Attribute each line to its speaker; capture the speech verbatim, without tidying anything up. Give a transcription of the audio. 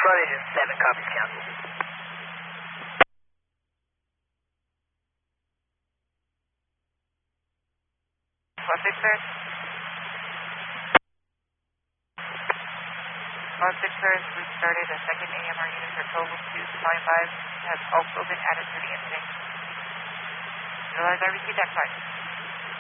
Speaker 1: Flight Agent seven, copies, council.
Speaker 2: One sixers. One sixers, we started a second A M R unit for total two five five, has also been added to the incident. Realize I received that part.